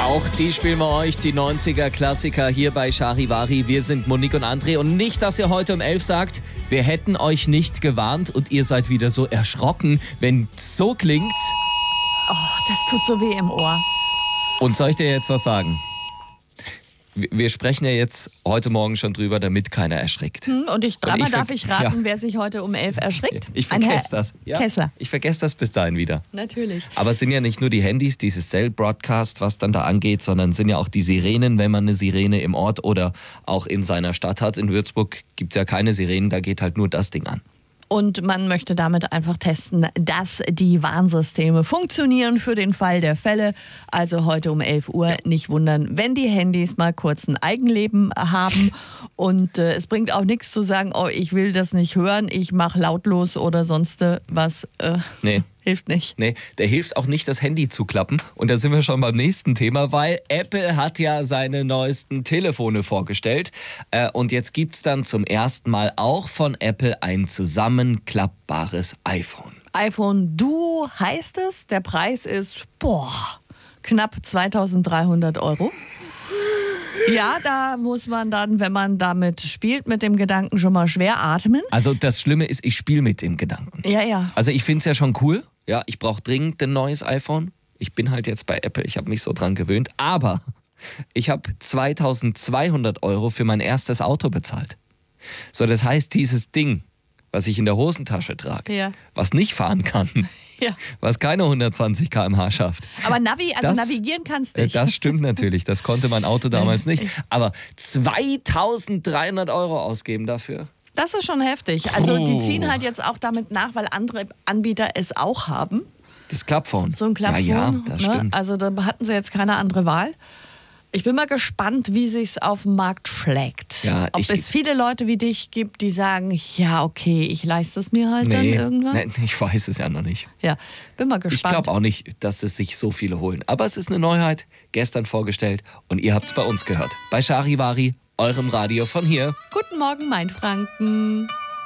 Auch die spielen wir euch, die 90er-Klassiker hier bei Charivari. Wir sind Monique und André. Und nicht, dass ihr heute um 11 sagt, wir hätten euch nicht gewarnt und ihr seid wieder so erschrocken, wenn es so klingt. Oh, das tut so weh im Ohr. Und soll ich dir jetzt was sagen? Wir sprechen ja jetzt heute Morgen schon drüber, damit keiner erschrickt. Und dreimal darf ich raten, wer sich heute um 11 erschrickt? Ich vergesse das. Ja, Kessler. Ich vergesse das bis dahin wieder. Natürlich. Aber es sind ja nicht nur die Handys, dieses Cell-Broadcast, was dann da angeht, sondern es sind ja auch die Sirenen, wenn man eine Sirene im Ort oder auch in seiner Stadt hat. In Würzburg gibt es ja keine Sirenen, da geht halt nur das Ding an. Und man möchte damit einfach testen, dass die Warnsysteme funktionieren für den Fall der Fälle. Also heute um 11 Uhr nicht wundern, wenn die Handys mal kurz ein Eigenleben haben. Und es bringt auch nichts zu sagen, oh, ich will das nicht hören, ich mache lautlos oder sonst was. Nee. Hilft nicht. Nee, der hilft auch nicht, das Handy zu klappen. Und da sind wir schon beim nächsten Thema, weil Apple hat ja seine neuesten Telefone vorgestellt. Und jetzt gibt es dann zum ersten Mal auch von Apple ein zusammenklappbares iPhone. iPhone Duo heißt es. Der Preis ist, knapp 2.300 €. Ja, da muss man dann, wenn man damit spielt, mit dem Gedanken schon mal schwer atmen. Also das Schlimme ist, ich spiele mit dem Gedanken. Ja. Also ich finde es ja schon cool. Ja, ich brauche dringend ein neues iPhone. Ich bin halt jetzt bei Apple, ich habe mich so dran gewöhnt. Aber ich habe 2.200 € für mein erstes Auto bezahlt. So, das heißt, dieses Ding, was ich in der Hosentasche trage, was nicht fahren kann, was keine 120 km/h schafft. Aber navigieren kannst du nicht. Das stimmt natürlich, das konnte mein Auto damals nicht. Aber 2.300 € ausgeben dafür? Das ist schon heftig. Also die ziehen halt jetzt auch damit nach, weil andere Anbieter es auch haben. Das Klappphone. So ein Klappphone. Ja, das stimmt. Also da hatten sie jetzt keine andere Wahl. Ich bin mal gespannt, wie sich's auf dem Markt schlägt. Ja, ob es viele Leute wie dich gibt, die sagen, ja okay, ich leiste es mir halt dann irgendwann. Nee, ich weiß es ja noch nicht. Ja, bin mal gespannt. Ich glaube auch nicht, dass es sich so viele holen. Aber es ist eine Neuheit, gestern vorgestellt und ihr habt es bei uns gehört. Bei Charivari, eurem Radio von hier. Guten Morgen, Mainfranken.